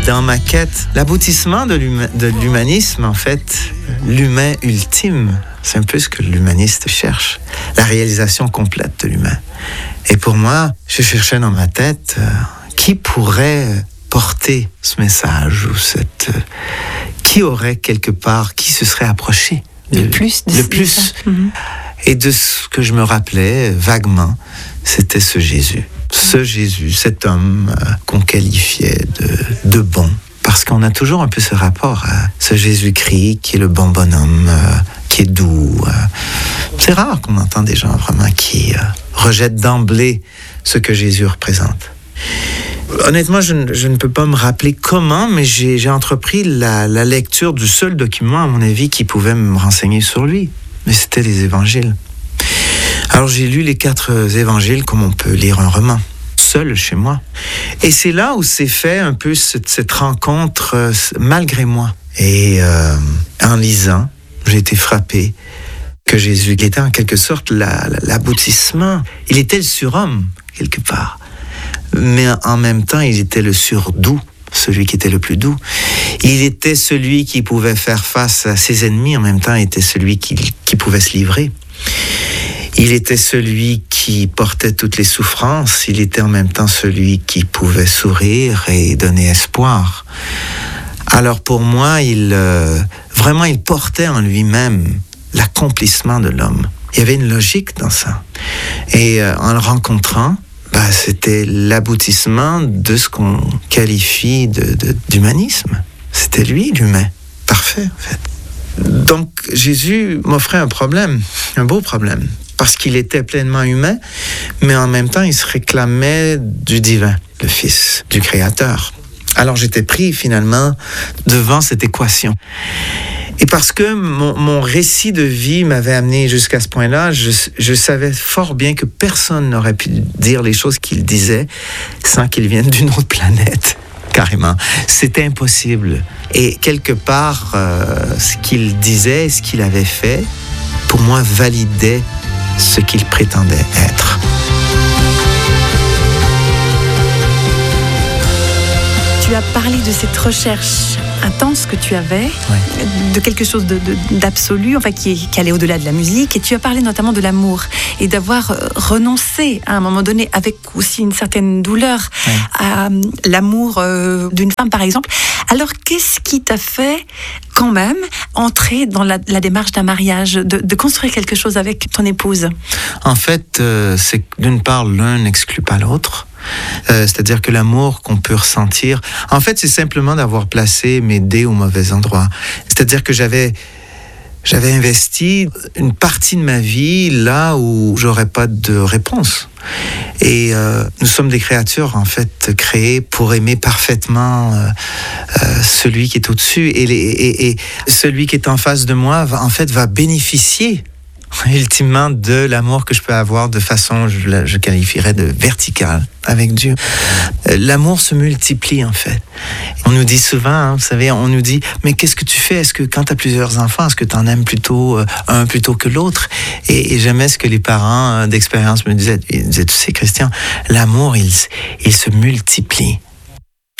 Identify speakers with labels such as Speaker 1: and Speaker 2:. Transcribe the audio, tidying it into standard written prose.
Speaker 1: dans ma quête, l'aboutissement de l'humanisme, en fait, l'humain ultime, c'est un peu ce que l'humaniste cherche, la réalisation complète de l'humain. Et pour moi, je cherchais dans ma tête qui pourrait porter ce message ou qui aurait quelque part, qui se serait approché
Speaker 2: le plus.
Speaker 1: Et de ce que je me rappelais vaguement, c'était ce Jésus, cet homme qu'on qualifiait de bon. Parce qu'on a toujours un peu ce rapport à ce Jésus-Christ qui est le bon bonhomme, qui est doux. C'est rare qu'on entend des gens vraiment qui rejettent d'emblée ce que Jésus représente. Honnêtement, je ne peux pas me rappeler comment, mais j'ai entrepris la lecture du seul document, à mon avis, qui pouvait me renseigner sur lui. Mais c'était les évangiles. Alors j'ai lu les 4 évangiles comme on peut lire un roman, seul chez moi. Et c'est là où s'est fait un peu cette rencontre malgré moi. Et en lisant, j'ai été frappé que Jésus était en quelque sorte l'aboutissement. Il était le surhomme, quelque part. Mais en même temps, il était le surdoux, celui qui était le plus doux. Il était celui qui pouvait faire face à ses ennemis, en même temps, il était celui qui pouvait se livrer. Il était celui qui portait toutes les souffrances, il était en même temps celui qui pouvait sourire et donner espoir. Alors pour moi, il portait en lui-même l'accomplissement de l'homme. Il y avait une logique dans ça. Et en le rencontrant, c'était l'aboutissement de ce qu'on qualifie d'humanisme. C'était lui, l'humain. Parfait, en fait. Donc, Jésus m'offrait un problème, un beau problème, parce qu'il était pleinement humain, mais en même temps, il se réclamait du divin, le Fils du Créateur. Alors, j'étais pris, finalement, devant cette équation. Et parce que mon récit de vie m'avait amené jusqu'à ce point-là, je savais fort bien que personne n'aurait pu dire les choses qu'il disait sans qu'il vienne d'une autre planète, carrément. C'était impossible. Et quelque part, ce qu'il disait, ce qu'il avait fait, pour moi, validait ce qu'il prétendait être.
Speaker 2: Tu as parlé de cette recherche intense que tu avais, de quelque chose d'absolu, enfin qui allait au-delà de la musique, et tu as parlé notamment de l'amour et d'avoir renoncé à un moment donné, avec aussi une certaine douleur, à l'amour d'une femme par exemple. Alors qu'est-ce qui t'a fait quand même entrer dans la démarche d'un mariage, de construire quelque chose avec ton épouse?
Speaker 1: En fait, c'est d'une part, l'un n'exclut pas l'autre. C'est-à-dire que l'amour qu'on peut ressentir, en fait, c'est simplement d'avoir placé mes dés au mauvais endroit. C'est-à-dire que j'avais investi une partie de ma vie là où j'aurais pas de réponse. Et nous sommes des créatures, en fait, créées pour aimer parfaitement celui qui est au-dessus. Et celui qui est en face de moi, va bénéficier ultimement de l'amour que je peux avoir de façon, je qualifierais de verticale avec Dieu. L'amour se multiplie, en fait. On nous dit souvent, vous savez, on nous dit, mais qu'est-ce que tu fais? Est-ce que quand tu as plusieurs enfants, est-ce que tu en aimes plutôt un plutôt que l'autre? Et j'aimais ce que les parents d'expérience me disaient. Ils disaient, tu sais, Christian, l'amour, il se multiplie.